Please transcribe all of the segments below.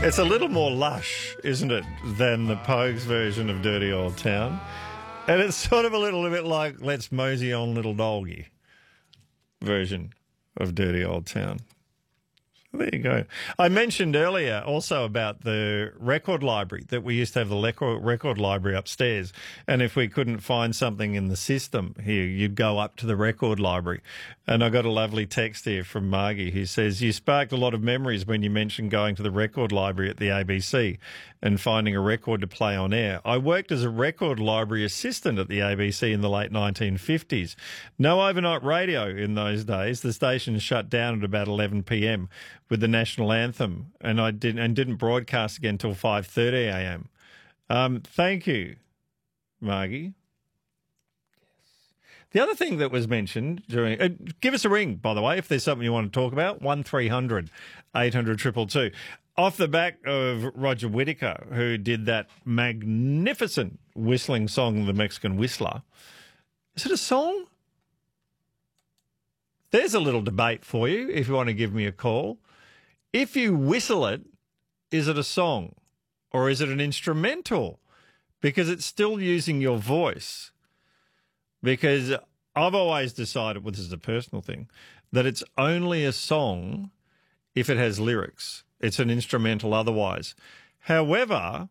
It's a little more lush, isn't it, than the Pogues version of Dirty Old Town. And it's sort of a little bit like Let's Mosey On Little Doggy version of Dirty Old Town. There you go. I mentioned earlier also about the record library, that we used to have the record library upstairs. And if we couldn't find something in the system here, you'd go up to the record library. And I got a lovely text here from Margie who says, you sparked a lot of memories when you mentioned going to the record library at the ABC and finding a record to play on air. I worked as a record library assistant at the ABC in the late 1950s. No overnight radio in those days. The station shut down at about 11 p.m. with the national anthem, and I didn't broadcast again until 5:30 a.m. Thank you, Margie. The other thing that was mentioned during... give us a ring, by the way, if there's something you want to talk about. 1300 800 222. Off the back of Roger Whittaker, who did that magnificent whistling song, The Mexican Whistler. Is it a song? There's a little debate for you if you want to give me a call. If you whistle it, is it a song or is it an instrumental? Because it's still using your voice. Because I've always decided, well, this is a personal thing, that it's only a song if it has lyrics. It's an instrumental otherwise. However,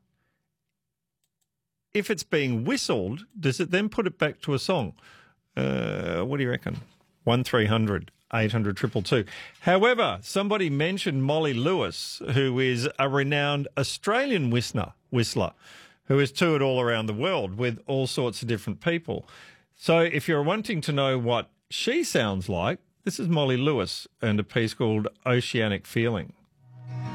if it's being whistled, does it then put it back to a song? What do you reckon? 1300 800 222. However, somebody mentioned Molly Lewis, who is a renowned Australian whistler who has toured all around the world with all sorts of different people. So if you're wanting to know what she sounds like, this is Molly Lewis and a piece called Oceanic Feeling.